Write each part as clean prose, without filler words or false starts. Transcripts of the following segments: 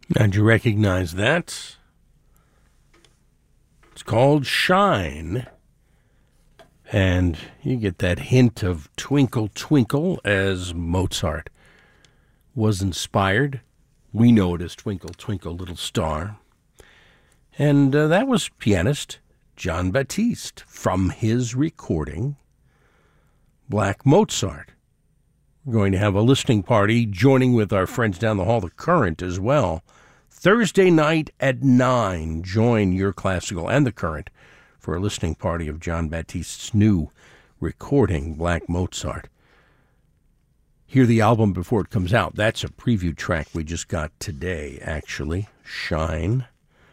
And you recognize that? It's called Shine. And you get that hint of Twinkle Twinkle as Mozart was inspired. We know it as Twinkle Twinkle Little Star. And that was pianist Jon Batiste from his recording, Black Mozart. We're going to have a listening party joining with our friends down the hall, The Current, as well. Thursday night at 9, join Your Classical and The Current for a listening party of Jon Batiste's new recording, Black Mozart. Hear the album before it comes out. That's a preview track we just got today, actually, Shine.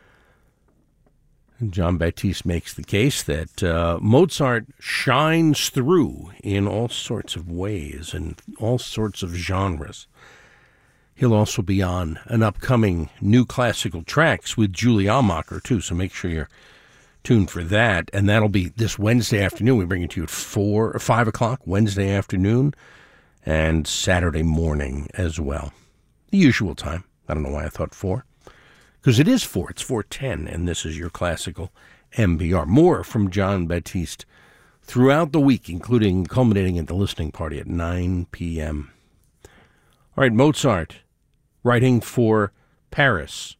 And Jon Batiste makes the case that Mozart shines through in all sorts of ways and all sorts of genres. He'll also be on an upcoming New Classical Tracks with Julie Almacher, too, so make sure you're tuned for that. And that'll be this Wednesday afternoon. We bring it to you at 4 or 5 o'clock Wednesday afternoon and Saturday morning as well. The usual time. I don't know why I thought 4. Because it is 4. It's 4:10, and this is Your Classical MBR. More from Jon Batiste throughout the week, including culminating at the listening party at 9 p.m. All right, Mozart, writing for Paris.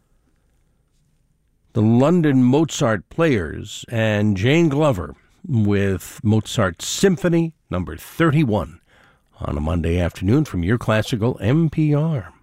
The London Mozart Players and Jane Glover with Mozart Symphony number 31 on a Monday afternoon from Your Classical MPR.